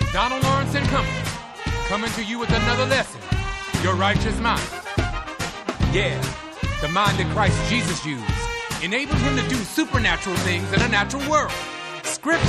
Donald Lawrence and Company, coming to you with another lesson, your righteous mind. Yeah, the mind that Christ Jesus used enabled him to do supernatural things in a natural world. Scripture